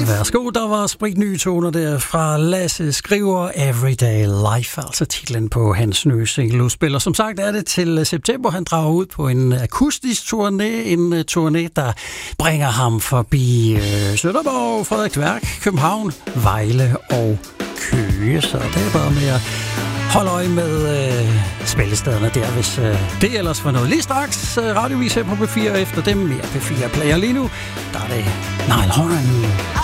Værsgo, der var spritnye toner der fra Lasse Skriver, Everyday Life, altså titlen på hans nye single-udspil. Og som sagt er det til september, han drager ud på en akustisk turné, en turné, der bringer ham forbi Sønderborg, Frederiksværk, København, Vejle og Køge. Så det er bare med at holde øje med spillestederne der, hvis det ellers var noget. Lige straks radiovis her på P4, efter dem mere P4 Player. Lige nu, der er det Niall Horan.